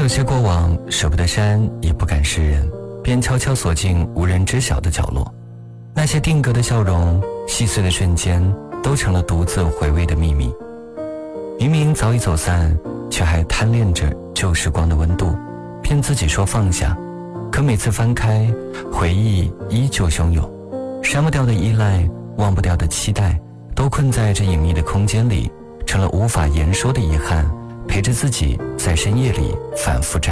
有些过往舍不得删，也不敢示人，便悄悄锁进无人知晓的角落。那些定格的笑容，细碎的瞬间，都成了独自回味的秘密。明明早已走散，却还贪恋着旧时光的温度，骗自己说放下。可每次翻开，回忆依旧汹涌，删不掉的依赖，忘不掉的期待，都困在这隐秘的空间里，成了无法言说的遗憾，陪着自己在深夜里反复